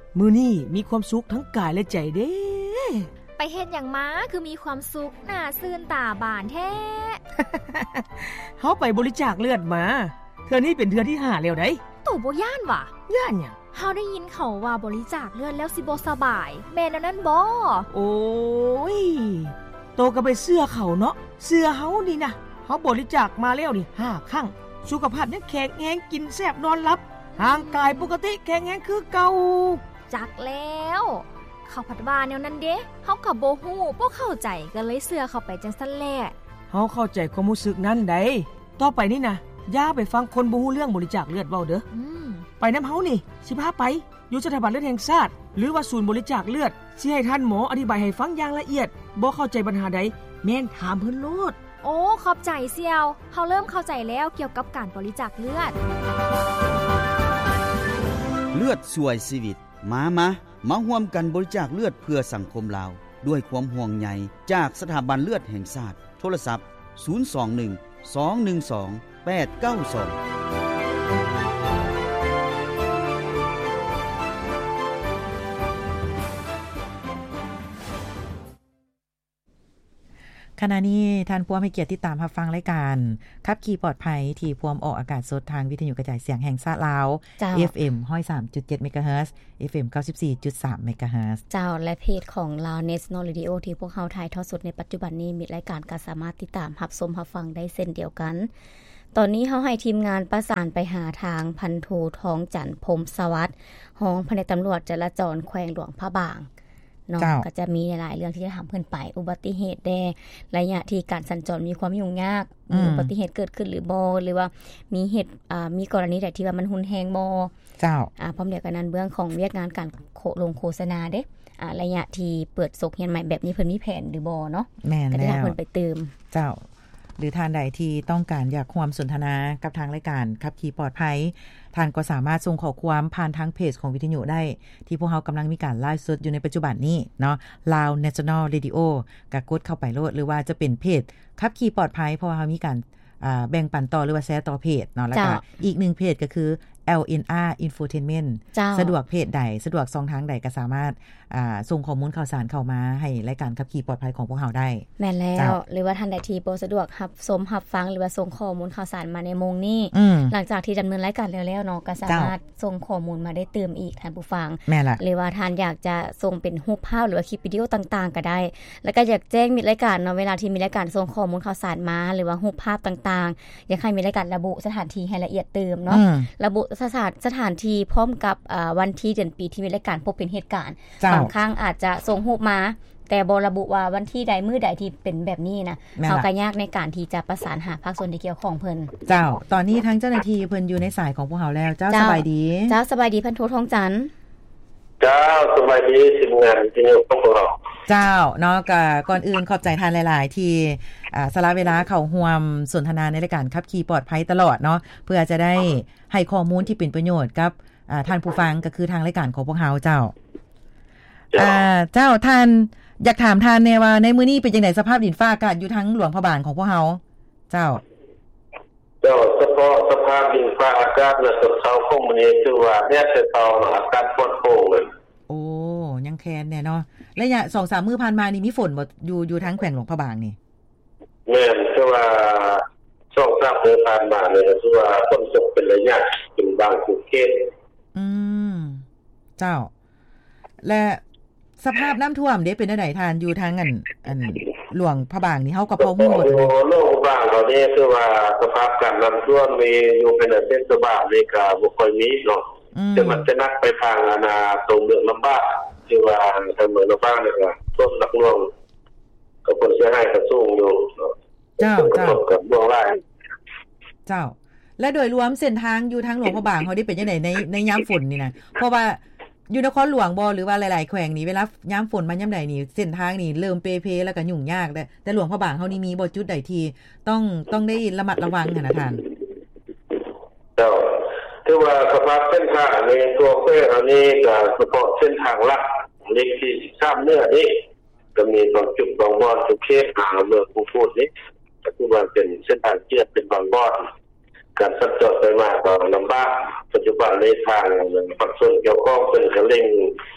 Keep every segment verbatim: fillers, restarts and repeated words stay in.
มื้อนี้มีความสุขทั้งกายและใจเด้ไปเฮ็ดหยังมาคือมีความสุขหน้าซื่นตาบานแท้เฮาไปบริจาคเลือดมาเทื่อนี้เป็นเทื่อที่ห้าแล้วได้ตู่บ่ย่านว่ะย่านหยังเฮาได้ยินเขาว่าบริจาคเลือดแล้วสิบ่สบายแม่นอันนั้นบ่โอ้ยโตก็ไปเชื่อเขาเนาะเชื่อเฮานี่นะเฮาบริจาคมาแล้วนี่ห้าครั้งสุขภาพยังแข็งแรงกินแซ่บนอนหลับร่างกายปกติแข็งแรงคือเก่าจักแล้วเขาผัดว่าแนวนั้นเด้เฮาก็บ่ฮู้บ่เข้าใจก็เลยเชื่อเข้าไปจังซั่นแหละเฮาเข้าใจความรู้สึกนั้นได้ต่อไปนี่นะอย่าไปฟังคนบ่ฮู้เรื่องบริจาคเลือดเว้าเด้ออืมไปนำเฮานี่สิพาไปอยู่สถาบันเลือดแห่งชาติหรือว่าศูนย์บริจาคเลือดสิให้ท่านหมออธิบายให้ฟังอย่างละเอียดบ่เข้าใจปัญหาใดแม่นถามเพิ่นโลดโอ้ขอบใจเสี่ยวเฮาเริ่มเข้าใจแล้วเกี่ยวกับการบริจาคเลือดเลือดช่วยชีวิตมามามาร่วมกันบริจาคเลือดเพื่อสังคมลาวด้วยความห่วงใยจากสถาบันเลือดแห่งชาติโทรศัพท์ศูนย์ สอง หนึ่ง สอง หนึ่ง สอง แปด เก้า สองขณะนี้ท่านผู้ให้เกียรติติดตามรับฟังรายการขับขี่ปลอดภัยที่พวมออกอากาศสดทางวิทยุกระจายเสียงแห่งชาติลาว เอฟ เอ็ม หนึ่งศูนย์สามจุดเจ็ด เมกะเฮิรตซ์ เอฟ เอ็ม เก้าสิบสี่จุดสาม เมกะเฮิรตซ์เจ้าและเพจของ Lao National Radio ที่พวกเราถ่ายทอดสดในปัจจุบันนี้มีรายการก็สามารถติดตามรับชมรับฟังได้เช่นเดียวกันตอนนี้เฮาให้ทีมงานประสานไปหาทางพันโทท้องจันทร์พรหมสวัสดิ์รองแผนกตำรวจจราจรแขวงหลวงพระบางเนาะก็จะมีหลายเรื่องที่จะถามเพิ่นไปอุบัติเหตุแดระยะที่การสัญจรมีความยุ่งยากมีอุบัติเหตุเกิดขึ้นหรือบ่หรือว่ามีเหตุอ่ามีกรณีใดที่ว่ามันรุนแรงบ่เจ้าอ่าพร้อมเดียวกันนั้นเบื้องของเวียกงานการโฆลงโฆษณาเด้อ่าระยะที่เปิดโซกเฮียนใหม่แบบนี้เพิ่นมีแผนหรือบ่เนาะแม่นแล้วก็ได้เพิ่นไปเติมเจ้าหรือท่านใดที่ต้องการอยากความสนทนากับทางรายการขับขี่ปลอดภัยท่านก็สามารถส่งข้อความผ่านทางเพจของวิทยุได้ที่พวกเรากำลังมีการไลฟ์สดอยู่ในปัจจุบันนี้เนาะ Lao National Radio ก็กดเข้าไปโลดหรือว่าจะเป็นเพจขับขี่ปลอดภัยเพราะว่ามีการอ่าแบ่งปันต่อหรือว่าแชร์ต่อเพจเนาะแล้วก็อีกหนึ่งเพจก็คือ แอล เอ็น อาร์ Infotainment สะดวกเพจใดสะดวกช่องทางใดก็สามารถอ่าส่งข้อมูลข่าวสารเข้ามาให้รายการขับขี่ปลอดภัยของพวกเราได้แม่นแล้วหรือว่าท่านใดที่บ่สะดวกรับชมรับฟังหรือว่าส่งข้อมูลข่าวสารมาในโมงนี้หลังจากที่ดำเนินรายการแล้วๆเนาะก็สามารถส่งข้อมูลมาได้เติมอีกท่านผู้ฟังหรือว่าท่านอยากจะส่งเป็นรูปภาพหรือว่าคลิปวิดีโอต่างๆก็ได้แล้วก็อยากแจ้งมีรายการเนาะเวลาที่มีรายการส่งข้อมูลข่าวสารมาหรือว่ารูปภาพต่างๆอยากให้มีรายการระบุสถานที่ให้ละเอียดเติมเนาะระบุสถานสถานที่พร้อมกับวันที่เดือนปีที่มีรายการพบเป็นเหตุการณ์บางครั้งอาจจะส่งรูปมาแต่บ่ระบุว่าวันที่ใดมื้อใดที่เป็นแบบนี้นะเขาก็ยากในการที่จะประสานหาภาคส่วนที่เกี่ยวข้องเพิ่นเจ้าตอนนี้ทั้งเจ้าหน้าที่เพิ่นอยู่ในสายของพวกเราแล้วเจ้าสบายดีเจ้าสบายดีพันโทท้องจันทร์เจ้าสบายดีทีมงานที่นี่พวกเราเจ้าเนาะก็ก่อนอื่นขอบใจทานหลายๆที่อ่าสละเวลาเข้าร่วมสนทนาในรายการขับขี่ปลอดภัยตลอดเนาะเพื่อจะได้ให้ข้อมูลที่เป็นประโยชน์กับอ่าท่านผู้ฟังก็คือทางรายการของพวกเราเจ้าอ่าเจ้าท่านอยากถามท่านแน่ว่าในมื้อนี้เป็นจังได๋สภาพดินฟ้าอากาศอยู่ทั้งหลวงพระบางของพวกเฮาเจ้าเจ้าเฉพาะสภาพดินฟ้าอากาศและสดเช้าของมื้อนี้คือว่าแม่แต่เช้าอากาศปลอดโปร่งเลยโอ้ยังแคนแน่เนาะระยะ สองสาม มื้อผ่านมานี่มีฝนบ่อยู่อยู่ทั้งแขวงหลวงพระบางนี่แม่นคือว่าสองสาม มื้อผ่านมาเนี่ยคือว่าฝนตกเป็นระยะเป็นบางภูเขตอืมเจ้าและสภาพน้ำท่วมเด้เป็นจังได๋ท่านอยู่ทางอันอันหลวงพระบางนี่เฮาก็พอฮู้บ่โอ้โลกบางเขานี่คือว่าสภาพการน้ำท่วมมีอยู่เป็นเส้นสบายนี่ก็บ่ค่อยมีเนาะแต่มันจะนักไปทางอาณาตรงเมืองลำบากที่ว่าทางเมืองลำบากนี่ก็ท่วมหนักหน่วงก็ผลเสียหายก็สูงอยู่เจ้าเจ้ากับบ่หลายเจ้าและโดยรวมเส้นทางอยู่ทางหลวงพระบางเฮาได้เป็นจังได๋ในในยามฝนนี่นะเพราะว่าอยู่นครหลวงบ่หรือว่าหลายๆแขวงนี่เวลายามฝนมายามใดนี่เส้นทางนี่เริ่มเปเพแล้วก็ยุ่งยากแต่แต่หลวงพระบางเฮานี่มีบ่จุดใดที่ต้องต้องได้ระมัดระวังหั่นน่ะท่านเจ้าถือว่าสภาพเส้นทางในตัวแขวงอันนี้ก็เฉพาะเส้นทางหลักเลขที่สิบสามเนี่ยนี่ก็มีบางจุดบางบ่อนทุกเขตหาเมืองผู้พูดนี่ก็คือว่าเป็นเส้นทางเชื่อมเป็นบางบ่อนการสัญจรไปมาก็ลำบากปัจจุบันในทางภาคส่วนเกี่ยวข้องเป็นกระเร่ง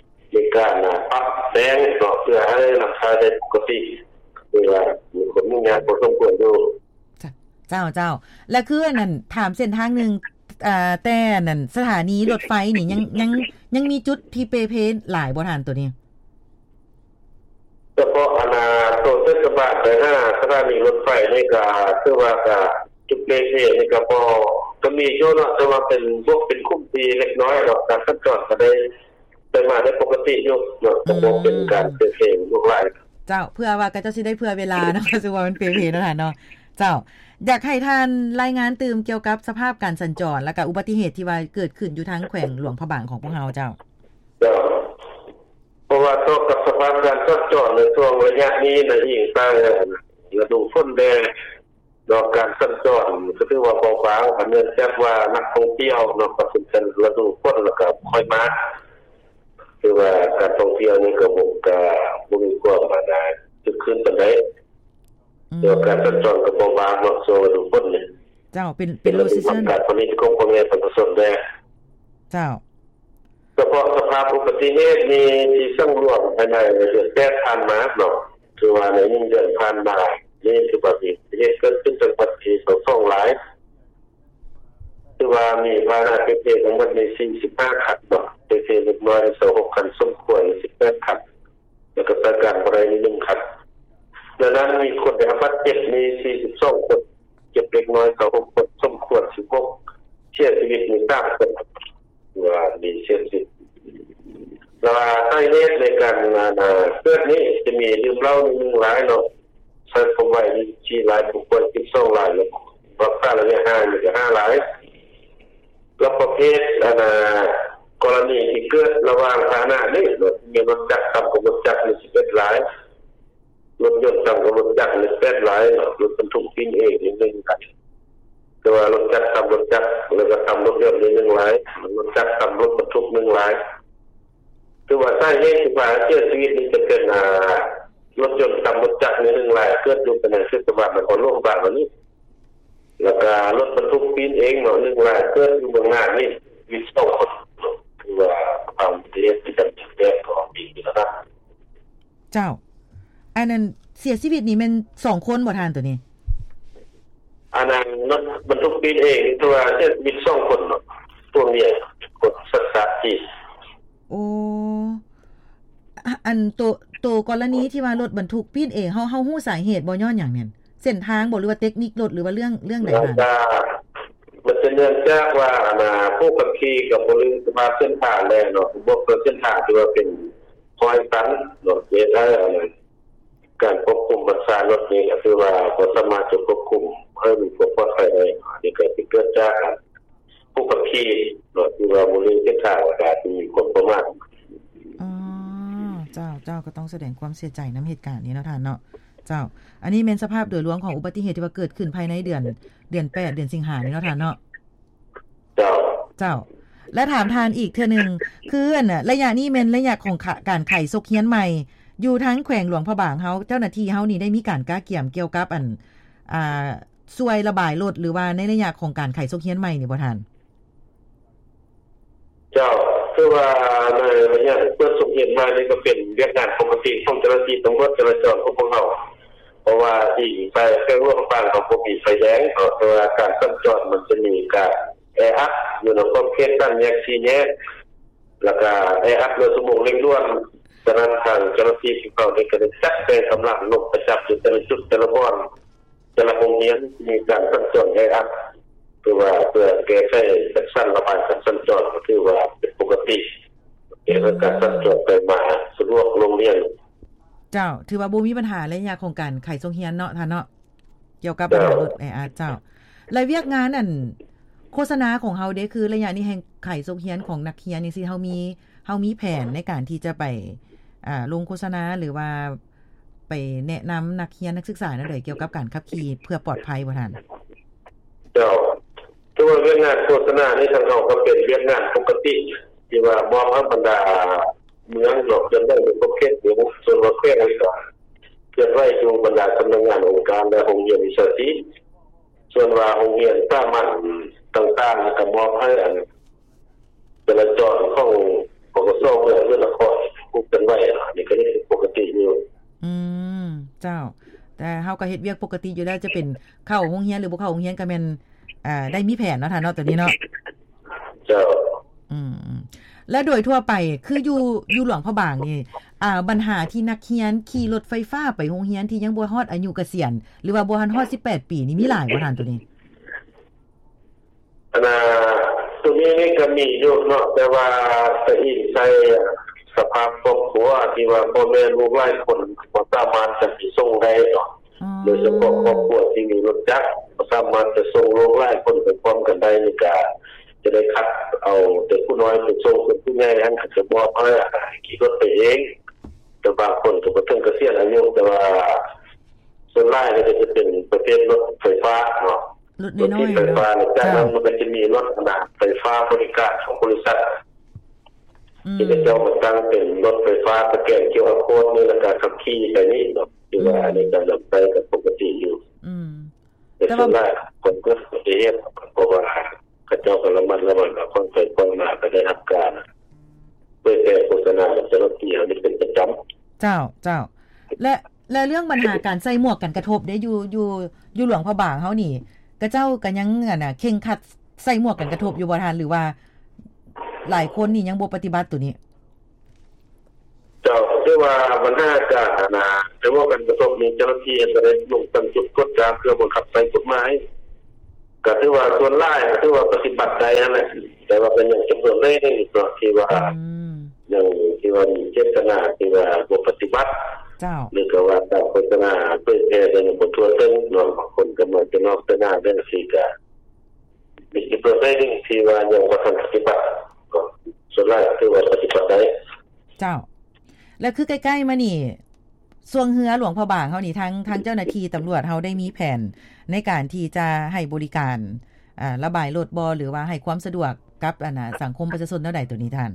พื่อให้ราคาได้ปกติเวลามีคนมุ่งงานพอสมควรอยู่เจ้าเจ้าและคืออันนั้นถามเส้นทางนึงอ่าแต่นั่นสถานีรถไฟนี่ยังยังยังมีจุดที่เปเพหลายบ่ทันตัวนี้เฉพาะอนาโตเทศบาลแต่ห้าสถานีรถไฟนี่ก็คือว่าก็จุดเปเพนี่ก็บ่ก็มีอยู่เนาะแต่ว่าเป็นพวกเป็นคุ้มที่เล็กน้อยดอกการสัญจรก็ได้ได้มาได้ปกติอยู่เนาะบ่เป็นการเปเพลูกหลายเจ้าเพื่อว่าก็จะสิได้เพื่อเวลาเนาะคือว่ามันเปเพเนาะท่านเนาะเจ้าอยากให้ท่านรายงานตื่มเกี่ยวกับสภาพการสัญจรและก็อุบัติเหตุที่ว่าเกิดขึ้นอยู่ทางแขวงหลวงพระบางของพวกเฮาเจ้าเจ้าเพราะว่าต่อกับสภาพการสัญจรในช่วงระยะนี้นะยิ่งตั้งฤดูฝนแดงดอกการสัญจรก็ถือว่าเบาบางเนื่องจากว่านักท่องเที่ยวเนาะก็เป็นฤดูฝนแล้วก็ค่อยมาคือว่าการท่องเที่ยวนี่ก็บ่ก็บ่มีความมาได้จุดขึ้นปานใดเดี๋ยวการสัญจรกับบ่บางเนาะโซดูฝนนี่เจ้าเป็นเป็นโลซิชั่นการผลิตของคนเนี่ยประสบได้เจ้าเฉพาะสภาพอุบัติเหตุนี้ที่สังรวมภายในเดือนแปดผ่านมาเนาะคือว่าในหนึ่งเดือนผ่านมานี่คืออุบัติเหตุเกิดขึ้นตั้งแต่ปีสองพันหลายคือว่ามีภาระเปๆทั้งหมดในสี่สิบห้าคันเนาะเปๆเล็กน้อยสองสิบหกคันสมควรสิบแปดคันแล้วก็ประกันอะไรนิดนึงคันดังนั้นมีคนได้รับบาดเจ็บมีสี่สิบสองคนเจ็บเล็กน้อยสองคนสมควรสิบหกเสียชีวิตมีสามคนว่าดีเสียชีวิตแล้วสาเหตุในการเกิดนี้จะมีดื่มเหล้านึงหลายเนาะใช้ผมไว้ที่หลายบุคคลสิบสองหลายแล้วรักษาระยะห่างมีห้าหลายแล้วประเภทอันกรณีที่เกิดระหว่างพาหนะนี่รถมีรถจักรต่ำกว่ารถจักรมีสิบเอ็ดหลายรถยนต์ต่ำกว่ารถจักรมีแปดหลายรถบรรทุกปิ้นเองนี่นึงกันแต่ว่ารถจักรต่ำรถจักรแล้วก็ต่ำรถยนต์นี่นึงหลายรถจักรต่ำรถบรรทุกนึงหลายคือว่าสาเหตุที่ว่าเสียชีวิตนี่จะเกิดอ่ารถยนต์ต่ำรถจักรนี่นึงหลายเกิดอยู่ในเทศบาลนครหลวงบางวันนี้แล้วก็รถบรรทุกปิ้นเองเนาะนึงหลายเกิดอยู่เมืองงานนี่มีสองคนคือว่าความเสียชีวิตที่แท้ของปีนี้นะครับเจ้าอันนั้นเสียชีวิตนี่มันสองคนบ่ทานตัวนี้อันนั้นรถบรรทุกปิ้นเองตัวเสียชีวิตสองคนเนาะตัวเมียคนสัตว์สัตว์ที่โอ้อันตัวตัวกรณีที่ว่ารถบรรทุกปิ้นเองเฮาเฮาฮู้สาเหตุบ่ย้อนหยังแม่นเส้นทางบ่หรือว่าเทคนิครถหรือว่าเรื่องเรื่องใดบ้างมันเป็นเรื่องจากว่าน่ะผู้ขับขี่กับบริษัทมาเส้นทางแลเนาะบ่เปิดเส้นทางที่ว่าเป็นคอยตันรถเวทอะไรการควบคุมบัญชารถนี้ก็คือว่าบ่สามารถจะควบคุมให้มีความปลอดภัยได้นี่ก็สิเกิดจากผู้ขับขี่รถที่ว่าบริเส้นทางว่ามีคนประมาทอ๋อเจ้าเจ้าก็ต้องแสดงความเสียใจนำเหตุการณ์นี้เนาะท่านเนาะเจ้าอันนี้เป็นสภาพโดยรวมของอุบัติเหตุที่ว่าเกิดขึ้นภายในเดือนเดือนแปดเดือนสิงหาคมนี้เนาะท่านเนาะเจ้าเจ้าและถามทานอีกเทื่อนึงคืออันน่ะระยะนี้แม่นระยะของการไขซกเฮียนใหม่อยู่ทั้งแขวงหลวงพระบางเฮาเจ้าหน้าที่เฮานี่ได้มีการก้าเกี่ยมเกี่ยวกับอันอ่าช่วยระบายรถหรือว่าในระยะของการไขซกเฮียนใหม่นี่บ่ท่านเจ้าคือว่าในระยะเปิดซกเฮียนใหม่นี่ก็เป็นเรื่องงานปกติของเจ้าหน้าที่ตำรวจจราจรของพวกเฮาเพราะว่าที่ไปแค่ร่วมบ้านของบ่มีไฟแดงเพราะว่าการสัญจรมันจะมีการแออัดอยู่ในประเภทนั้นแยกสี่แยกแล้วก็แออัดโดยสมมุติเร่งด่วนฉะนั้นทางเจ้าหน้าที่เขาได้ก็ได้จัดเป็นกำลังลงประจำอยู่แต่ละจุดแต่ละบ่อนแต่ละโรงเรียนมีการสัญจรแออัดคือว่าเพื่อแก้ไขจัดสรรระบายการสัญจรก็คือว่าเป็นปกติเกี่ยวกับการสัญจรไปมาสะดวกโรงเรียนเจ้าถือว่าบ่มีปัญหาระยะของการไขซกเฮียนเนาะท่านเนาะเกี่ยวกับปัญหารถแออัดเจ้าและเวียกงานนั่นโฆษณาของเฮาเด้คือระยะนี้แห่งไขซกเฮียนของนักเรียนนี่สิเฮามีเฮามีแผนในการที่จะไปอ่าลงโฆษณาหรือว่าไปแนะนำนักเรียนนักศึกษานั่นเลยเกี่ยวกับการขับขี่เพื่อปลอดภัยบ่ท่านเจ้าตัวเรื่องงานโฆษณานี่ทางเราก็เป็นเรื่องงานปกติที่ว่ามอบให้บรรดาเมืองหลอกจนได้เป็นประเภทเดียวส่วนประเภทอะไรก็เกิดไว้อยู่บรรดาสำนักงานองค์การและโรงเรียนวิชาชีพส่วนว่าโรงเรียนสามัญต่างๆก็มอบให้อันจราจรของปกสเพื่อเรื่องละครผู้เป็นไว้นี่ก็ได้ปกติอยู่เจ้าแต่เฮาก็เฮ็ดเวียกปกติอยู่แล้วจะเป็นเข้าโรงเรียนหรือบ่เข้าโรงเรียนก็แม่นอ่าได้มีแผนเนาะท่านเนาะตัวนี้เนาะเจ้าอืมและโดยทั่วไปคืออยู่อยู่หลวงพระบางนี่อ่าปัญหาที่นักเรียนขี่รถไฟฟ้าไปโรงเรียนที่ยังบ่ฮอดอายุเกษียณหรือว่าบ่ทันฮอดสิบแปดปีนี่มีหลายบ่ท่านตัวนี้อันน่ะตัวนี้นี่ก็มีอยู่เนาะแต่ว่าจะอีกใช้สภาพครอบครัวที่ว่าพ่อแม่ลูกหลายคนบ่สามารถจะสิส่งได้เนาะโดยเฉพาะครอบครัวที่มีรถจักรบ่สามารถจะส่งลูกหลายคนไปพร้อมกันได้นี่ก็จะได้คัดเอาแต่ผู้น้อยไปส่งคนผู้ใหญ่นั้นอาจจะบ่เอาขี่รถไปเองแต่บางคนก็บ่ถึงเกษียณอายุแต่ว่าส่วนหลายก็จะเป็นประเภทรถไฟฟ้าเนาะรถน้อยๆไฟฟ้าจากนั้นมันก็จะมีรถขนาดไฟฟ้าบริการของบริษัทที่จะเจ้ามาตั้งเป็นรถไฟฟ้าสแกน คิว อาร์ Code นี่แล้วก็ขับขี่ไปนี่เนาะที่ว่าอันนี้ก็ลำไปกับปกติอยู่อืมแต่ส่วนหลายคนก็สิเฮ็ดเพราะว่าเขาเจ้าก็ระมัดระวังกับคนไปคนมาก็ได้รับการเพื่อแก้โฆษณาเจ้าหน้าที่เฮานี่เป็นประจำเจ้าเจ้าและและเรื่องปัญหาการใส่หมวกกันกระทบได้อยู่อยู่อยู่หลวงพระบางเฮานี่กระเจ้าก็ยังอ่ะน่ะเข่งขัดใส่หมวกกันกระทบอยู่บ่ทันหรือว่าหลายคนนี่ยังบ่ปฏิบัติตัวนี้เจ้าคือว่ามันน่าจะนะแต่ว่ากันกระทบนี้เจ้าหน้าที่ก็ได้ลงตั้งจุดกดจามเพื่อบังคับใช้กฎหมายก็ถือว่าส่วนหลายถือว่าปฏิบัติได้นั่นแหละแต่ว่าเป็นอย่างจำนวนเล็กนิดเนาะที่ว่าอย่างที่ว่าเจตนาที่ว่าบ่ปฏิบัติเจ้าหรือก็ว่าตามโฆษณาเพื่อแก้ในบททั่วถึงเนาะบางคนก็มาจะนอกหน้าได้สิก็มีเปอร์เซ็นต์ที่ว่ายังบ่ทันปฏิบัติก็ส่วนหลายถือว่าปฏิบัติได้เจ้าแล้วคือใกล้ๆมานี่ส่วงเหือหลวงพระบางเฮานี่ทั้งทั้งเจ้าหน้าที่ตำรวจเฮาได้มีแผนในการที่จะให้บริการอ่าระบายรถบ่หรือว่าให้ความสะดวกกับอันน่ะสังคมประชาชนเท่าใดตัวนี้ท่าน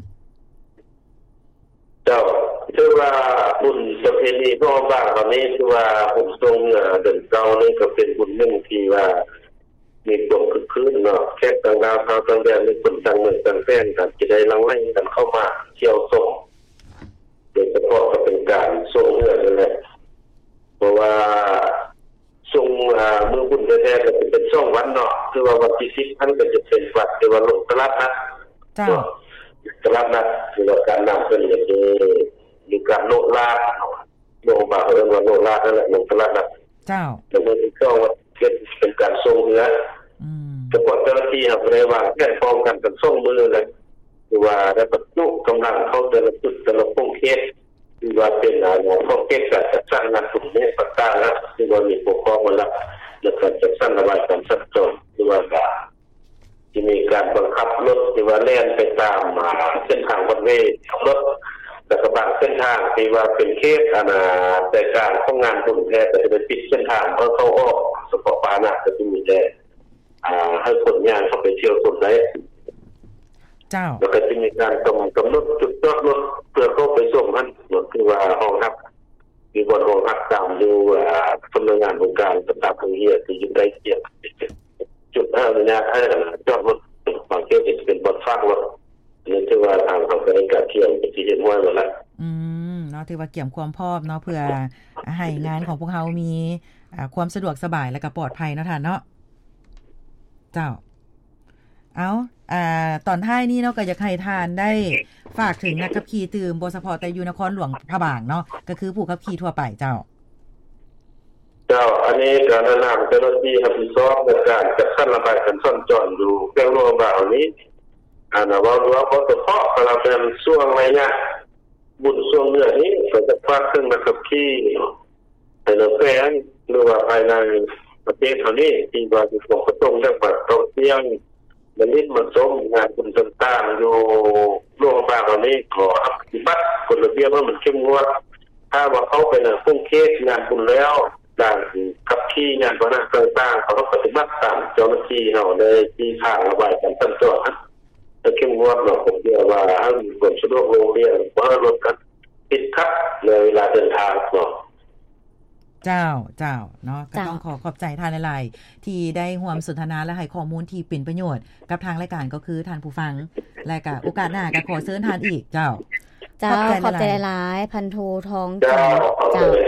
เจ้าคือว่าบุญประเพณีของบ้านเฮานี้คือว่าผมทรงเดินเก่านี่ก็เป็นบุญนึงที่ว่ามีความคึกคืนเนาะแขกต่างดาวชาวต่างแดนมีคนต่างเมืองต่างแดนกันจะได้ลังไหลกันเข้ามาเที่ยวชมโดยเฉพาะก็เป็นการส่งเรือนั่นแหละเพราะว่าส่งอ่ามื้อบุญแท้ๆก็เป็นสองวันเนาะคือว่าวันที่สิบท่านก็จะเป็นวัดที่ว่าลงตลาดนัดจ้าตลาดนัดคือว่าการนำเสนอคือมีการโลดลาดโลบาเอิ้นว่าโลดลาดนั่นแหละลงตลาดนัดเจ้าแล้วมันก็เป็นการส่งเรืออืมแต่ก่อนเจ้าหน้าที่ครับได้ว่าแก้ป้องกันกันส่งมือเลยคือว่าได้บรรจุกำลังเข้าแต่ละจุดแต่ละพงเขตคือว่าเป็นอ่าพวกเขตการจัดสร้างงานกลุ่มนี้ต่างๆนะคือว่ามีปกครองมาแล้วแล้วก็จัดสร้างระบายการสัญจรคือว่าจะมีการบังคับรถที่ว่าแล่นไปตามเส้นทางวันเวย์รถแล้วก็บางเส้นทางที่ว่าเป็นเขตอาณาแต่การของงานบุญแท้ก็จะเป็นปิดเส้นทางเพราะเขาออกเฉพาะปานะก็จะมีแต่อ่าให้คนงานเข้าไปเที่ยวส่วนไหนเจ้าแล้วก็จะมีการกำกำหนดจุดจอดรถเพื่อเข้าไปส่งท่านเหมือนคือว่าห้องพักมีบนห้องพักตามอยู่อ่าสำนักงานองค์การต่างๆทั้งเฮียที่อยู่ใกล้เคียงจุดห้าเนี่ยให้จอดรถบางเที่ยวจะเป็นบนฟากรถนี่ถือว่าทางเขาก็ได้การเที่ยวที่เห็นไว้หมดแล้วอืมเนาะถือว่าเกี่ยมความพร้อมเนาะเพื่อให้งานของพวกเขามีอ่าความสะดวกสบายและก็ปลอดภัยเนาะท่านเนาะเจ้าเอาอ่าตอนท้ายนี้เนาะก็อยากให้ทานได้ฝากถึงนักขับขี่ตื่มบ่เฉพาะแต่อยู่นครหลวงพระบางเนาะก็คือผู้ขับขี่ทั่วไปเจ้าเจ้าอันนี้การแนะนำเจ้าหน้าที่รับผิดชอบในการจัดการระบายการซ่อนจอดอยู่แก้วโลบ่าวนี้อ่านะว่าว่าบ่เฉพาะกำลังเป็นช่วงระยะบุญช่วงเนื้อนี้ก็จะฝากถึงนักขับขี่ในเรื่องแฟนหรือว่าภายในประเทศเท่านี้ที่ว่าจะส่งกระตุ้งจังหวัดท่องเที่ยวมันนิดมันสมงานบุญต่างๆอยู่โลกบ้านเรานี้ขอปฏิบัติกฎระเบียบว่ามันเข้มงวดถ้าว่าเขาไปในพุ่งเคสงานบุญแล้วด่านขับขี่งานพนักต่างๆเขาต้องปฏิบัติตามเจ้าหน้าที่เขาได้ที่ทางระบายการตั้งจอดจะเข้มงวดเนาะผมเชื่อว่าถ้ามีความสะดวกโรงเรียนว่ารถกันติดขัดในเวลาเดินทางเนาะเจ้าเจ้าเนาะก็ต้องขอขอบใจท่านหลายๆที่ได้ร่วมสนทนาและให้ข้อมูลที่เป็นประโยชน์กับทางรายการก็คือท่านผู้ฟังและก็โอกาสหน้าก็ขอเชิญท่านอีกเจ้าเจ้าขอบใจหลายพันโททองจันทร์เจ้า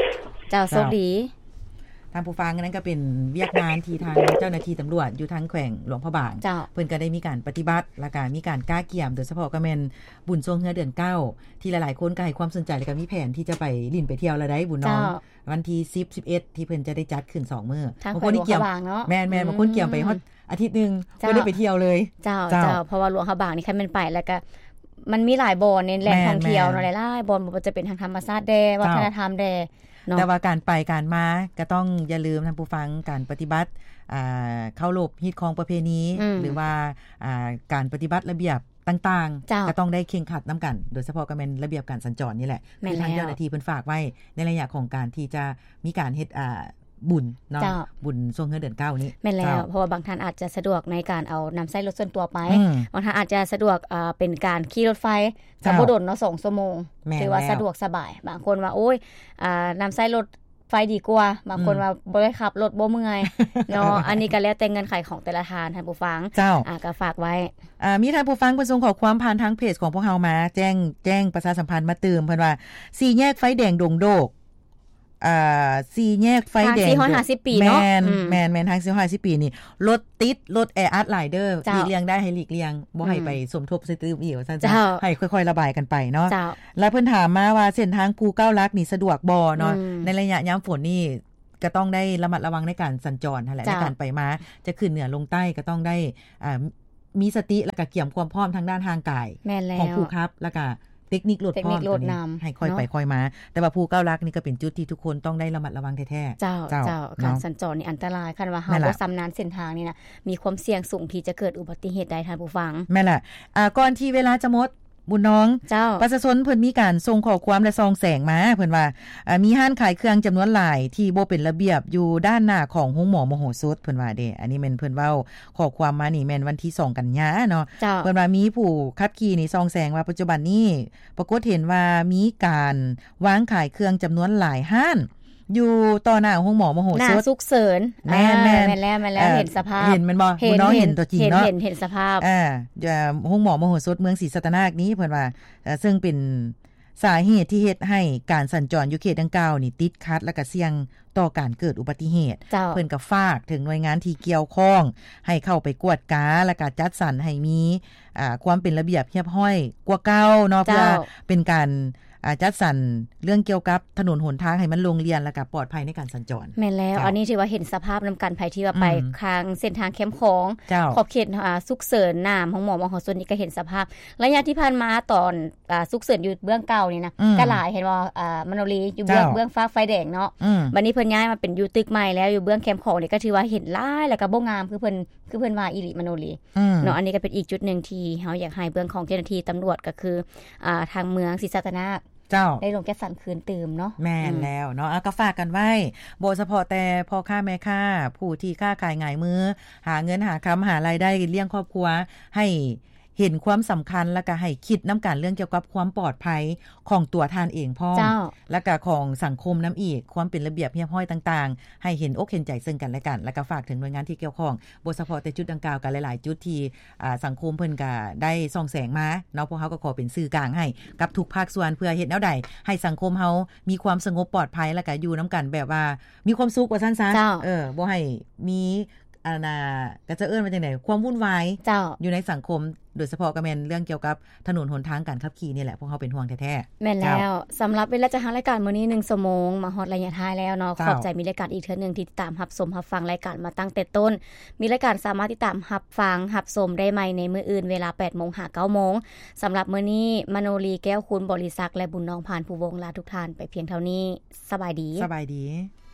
เจ้าโชคดีทางผู้ฟังนั้นก็เป็นเวียกงานที่ทางเจ้าหน้าที่ตำรวจอยู่ทางแขวงหลวงพระบางเพิ่นก็ได้มีการปฏิบัติและก็มีการก้าเกี่ยมโดยเฉพาะก็แม่นบุญทรงเฮือเดือนเก้าที่หลายๆคนก็ให้ความสนใจและก็มีแผนที่จะไปลิ้นไปเที่ยวแล้วได้บุญน้องวันที่สิบ สิบเอ็ดที่เพิ่นจะได้จัดขึ้นสองมื้อบางคนนี่เกี่ยวแม่นๆบางคนเกี่ยวไปฮอดอาทิตย์นึงบ่ได้ไปเที่ยวเลยเจ้าเจ้าเพราะว่าหลวงพระบางนี่คันแม่นไปแล้วก็มันมีหลายบ่อนในแหล่งท่องเที่ยวเนาะหลายๆบ่อนบ่ว่าจะเป็นทางธรรมชาติแดวัฒนธรรมแดแต่ว่าการไปการมาก็ต้องอย่าลืมท่านผู้ฟังการปฏิบัติอ่าเข้ารบฮีตของประเพณีหรือว่าอ่าการปฏิบัติระเบียบต่างๆก็ต้องได้เคร่งครัดนำกันโดยเฉพาะก็เป็นระเบียบการสัญจรนี่แหละคือทางเจ้าหน้าที่เพิ่นฝากไว้ในระยะของการที่จะมีการเฮ็ดอ่าบุญเนาะบุญทรงเฮือเดือนเก้านี้แม่นแล้วเพราะว่าบางท่านอาจจะสะดวกในการเอานําใช้รถส่วนตัวไปบางท่านอาจจะสะดวกอ่าเป็นการขี่รถไฟก็บ่ดนเนาะสองชั่วโมงถือว่าสะดวกสบายบางคนว่าโอ้ยอ่านําใช้รถไฟดีกว่าบางคนว่าบ่ได้ขับรถบ่เมื่อยเนาะอันนี้ก็แล้วแต่เงื่อนไขของแต่ละทานท่านผู้ฟังอ่าก็ฝากไว้อ่ามีท่านผู้ฟังเพิ่นส่งข้อความผ่านทางเพจของพวกเฮามาแจ้งแจ้งประชาสัมพันธ์มาเติมเพิ่นว่าสี่แยกไฟแดงดงโดกอ่าสี่แยกไฟแดงสี่ร้อยห้าสิบปีเนาะแม่นๆๆทางสี่ร้อยห้าสิบปีนี่รถติดรถแออัดหลายเด้อหลีกเลี่ยงได้ให้หลีกเลี่ยงบ่ให้ไปสมทบใส่ตื้มอีกว่าซั่นจ้ะให้ค่อยๆระบายกันไปเนาะแล้วเพิ่นถามมาว่าเส้นทางภูเก้าลักนี่สะดวกบ่เนาะในระยะยามฝนนี่ก็ต้องได้ระมัดระวังในการสัญจรนั่นแหละในการไปมาจะขึ้นเหนือลงใต้ก็ต้องได้อ่ามีสติแล้วก็เกี่ยมความพร้อมทางด้านทางกายของผู้ขับแล้วก็เทคนิครถพร้อมตัวนี้ให้ค่อยไปค่อยมาแต่ว่าภูเก้าลักนี่ก็เป็นจุดที่ทุกคนต้องได้ระมัดระวังแท้ๆเจ้าเจ้าการสัญจรนี่อันตรายคันว่าเฮาบ่ชำนาญเส้นทางนี่นะมีความเสี่ยงสูงที่จะเกิดอุบัติเหตุได้ท่านผู้ฟังแม่นล่ะอ่าก่อนที่เวลาจะหมดบุญน้องประชาชนเพิ่นมีการส่งข้อความและซองแสงมาเพิ่นว่าอ่ามีห้านขายเครื่องจำนวนหลายที่บ่เป็นระเบียบอยู่ด้านหน้าของโรงหมอมโหสถเพิ่นว่าเด้อันนี้แม่นเพิ่นเว้าข้อความมานี่แม่นวันที่สองกันยาเนาะเพิ่นว่ามีผู้ขับขี่นี่ซองแสงว่าปัจจุบันนี้ปรากฏเห็นว่ามีการวางขายเครื่องจำนวนหลายห้านอยู่ต่อหน้าโรงหมอมโหสถหน้าสุกเสริญแม่นๆแม่นแล้วแม่นแล้วเห็นสภาพเห็นมันบ่บ่น้องเห็นตัวจริงเนาะเห็นเห็นสภาพอ่าโรงหมอมโหสถเมืองศรีสัตนาคนี้เพิ่นว่าซึ่งเป็นสาเหตุที่เฮ็ดให้การสัญจรอยู่เขตดังกล่าวนี่ติดขัดและก็เสี่ยงต่อการเกิดอุบัติเหตุเพิ่นก็ฝากถึงหน่วยงานที่เกี่ยวข้องให้เข้าไปกวดกาและก็จัดสรรให้มีอ่าความเป็นระเบียบเรียบร้อยกว่าเก่าเนาะเพื่อเป็นการอาจัดสรรเรื่องเกี่ยวกับถนนหนทางให้มันลงเรียนและก็ปลอดภัยในการสัญจรแม่นแล้วอันนี้ถือว่าเห็นสภาพนํากันภัยที่ว่าไปทางเส้นทางแคมป์ของขอบเขตอ่าสุขเสริญน้ำของหมอมหาสนนี่ก็เห็นสภาพระยะที่ผ่านมาตอนอ่าสุขเสริญอยู่เบื้องเก่านี่นะก็หลายเห็นว่าอ่ามโนรีอยู่เบื้องเบื้องฟ้าไฟแดงเนาะบัดนี้เพิ่นย้ายมาเป็นอยู่ตึกใหม่แล้วอยู่เบื้องแคมป์ของนี่ก็ถือว่าเห็นหลายแล้วก็บ่งามคือเพิ่นคือเพิ่นว่าอีหลีมโนรีเนาะอันนี้ก็เป็นอีกจุดนึงที่เฮาอยากให้เบื้องของเจ้าหน้าที่ตำรวจก็คืออ่าทางเมืองศรีสัตนาคเจ้าได้ลงแก๊สสันคืนตื่มเนาะแม่นแล้วเนาะก็ฝากกันไว้บ่เฉพาะแต่พ่อค้าแม่ค้าผู้ที่ค้าขายง่ายมือหาเงินหาค้ำหารายได้เลี้ยงครอบครัวให้เห็นความสำคัญแล้วก็ให้คิดนํากันเรื่องเกี่ยวกับความปลอดภัยของตัวทานเองพร้อมแล้วก็ของสังคมนําอีกความเป็นระเบียบเรียบร้อยต่างๆให้เห็นอกเห็นใจซึ่งกันและกันแล้วก็ฝากถึงหน่วยงานที่เกี่ยวข้องบ่เฉพาะแต่จุดดังกล่าวกันหลายๆจุดที่อ่าสังคมเพิ่นก็ได้ส่องแสงมาเนาะพวกเฮาก็ขอเป็นสื่อกลางให้กับทุกภาคส่วนเพื่อเฮ็ดแนวใดให้สังคมเฮามีความสงบปลอดภัยแล้วก็อยู่นํากันแบบว่ามีความสุขว่าซั่นซะเออบ่ให้มีอานาก็จะเอิ้นว่าจังได๋ความวุ่นวายอยู่ในสังคมโดยเฉพาะก็แม่นเรื่องเกี่ยวกับถนนหนทางการขับขี่นี่แหละพวกเฮาเป็นห่วงแท้ๆแม่นแล้วสำหรับเวลาจะทางรายการมื้อนี้หนึ่งชั่วโมงมาฮอดระยะท้ายแล้วเนาะขอบใจมีรายการอีกเทื่อนึงที่ติดตามรับชมรับฟังรายการมาตั้งแต่ต้นมีรายการสามารถติดตามรับฟังรับชมได้ใหม่ในมื้ออื่นเวลา แปดโมง ถึง เก้าโมงสำหรับมื้อนี้มโนรีแก้วคุณบริษัทและบุญน้องผ่านผู้วงลาทุกท่านไปเพียงเท่านี้สบายดีสบายดี